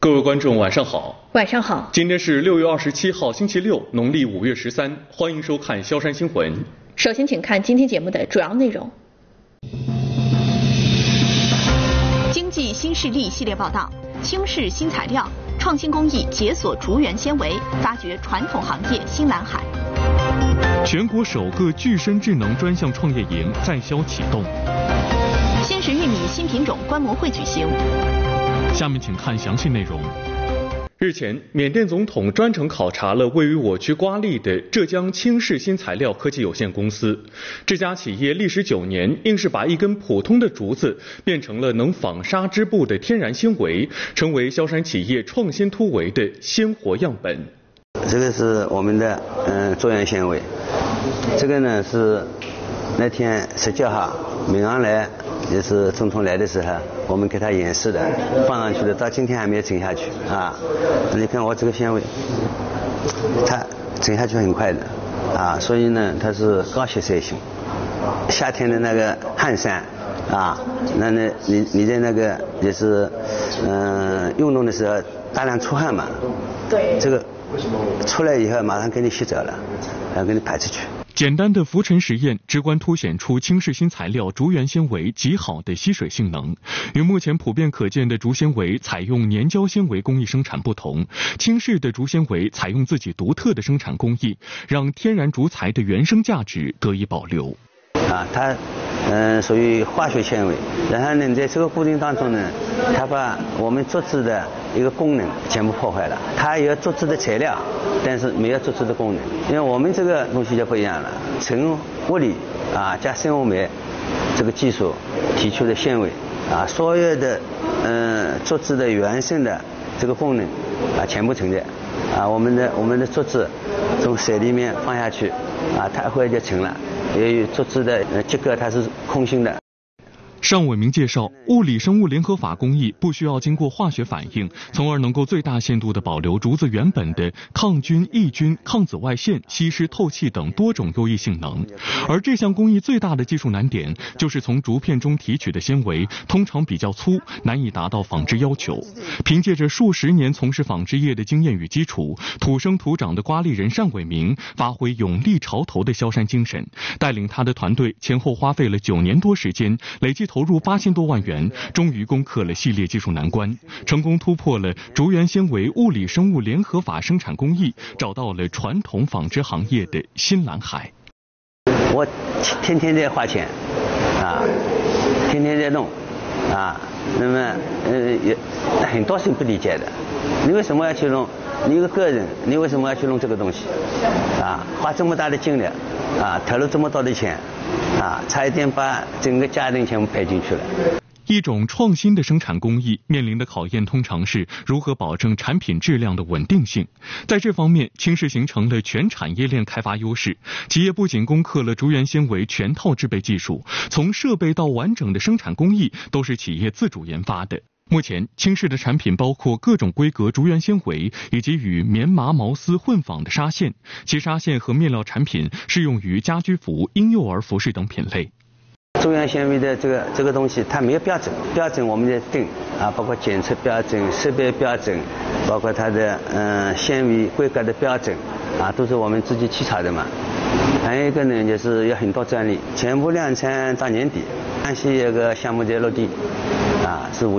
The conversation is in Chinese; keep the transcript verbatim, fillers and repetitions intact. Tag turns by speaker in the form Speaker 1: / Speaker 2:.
Speaker 1: 各位观众，晚上好。
Speaker 2: 晚上好。
Speaker 1: 今天是六月二十七号，星期六，农历五月十三。欢迎收看萧山新闻。
Speaker 2: 首先，请看今天节目的主要内容。经济新势力系列报道：轻视新材料，创新工艺解锁竹园纤维，发掘传统行业新蓝海。
Speaker 3: 全国首个具身智能专项创业营在校启动。
Speaker 2: 鲜食玉米新品种观摩会举行。
Speaker 3: 下面请看详细内容。
Speaker 1: 日前，缅甸总统专程考察了位于我区瓜沥的浙江轻视新材料科技有限公司。这家企业历时九年，硬是把一根普通的竹子变成了能纺纱织布的天然纤维，成为萧山企业创新突围的鲜活样本。
Speaker 4: 这个是我们的嗯竹园纤维，这个呢是那天十九号敏昂来。也是总统来的时候，我们给他演示的，放上去的，到今天还没有沉下去啊！你看我这个纤维，它沉下去很快的啊，所以呢，它是高吸水性。夏天的那个汗衫啊，那那你你在那个也是嗯、呃、运动的时候大量出汗嘛，对，这个出来以后马上给你吸走了，然后给你排出去。
Speaker 3: 简单的浮沉实验直观凸显出轻视新材料竹园纤维极好的吸水性能。与目前普遍可见的竹纤维采用粘胶纤维工艺生产不同，轻视的竹纤维采用自己独特的生产工艺，让天然竹材的原生价值得以保留。
Speaker 4: 啊，它嗯、呃、属于化学纤维，然后呢，在这个过程当中呢，它把我们竹子的一个功能全部破坏了。它有竹子的材料，但是没有竹子的功能。因为我们这个东西就不一样了，纯物理啊加生物酶这个技术提出的纤维啊，所有的嗯竹子的原生的这个功能啊全部存在啊。我们的我们的竹子从水里面放下去啊，它会就成了。由于竹子的结构它是空心的。
Speaker 3: 尚伟明介绍，物理生物联合法工艺不需要经过化学反应，从而能够最大限度地保留竹子原本的抗菌、抑菌、抗紫外线、吸湿透气等多种优异性能。而这项工艺最大的技术难点，就是从竹片中提取的纤维通常比较粗，难以达到纺织要求。凭借着数十年从事纺织业的经验与基础，土生土长的瓜沥人单伟明发挥勇立潮头的萧山精神，带领他的团队前后花费了九年多时间，累计投入八千多万元，终于攻克了系列技术难关，成功突破了竹园纤维物理生物联合法生产工艺，找到了传统纺织行业的新蓝海。
Speaker 4: 我天天在花钱啊，天天在弄啊，那么呃也很多人不理解的，你为什么要去弄？你一个个人，你为什么要去弄这个东西？啊，花这么大的精力啊，投入这么多的钱啊，差一点把整个家庭全部赔进去了。
Speaker 3: 一种创新的生产工艺面临的考验通常是如何保证产品质量的稳定性。在这方面，轻视形成了全产业链开发优势。企业不仅攻克了竹园纤维全套制备技术，从设备到完整的生产工艺都是企业自主研发的。目前，轻视的产品包括各种规格竹园纤维以及与棉麻毛丝混纺的纱线，其纱线和面料产品适用于家居服、婴幼儿服饰等品类。
Speaker 4: 竹园纤维的这个这个东西，它没有标准，标准我们在定啊，包括检测标准、设备标准，包括它的嗯、呃、纤维规格的标准啊，都是我们自己起草的嘛。还有一个呢，就是有很多专利，全部量产到年底。安溪有个项目在落地啊，是五。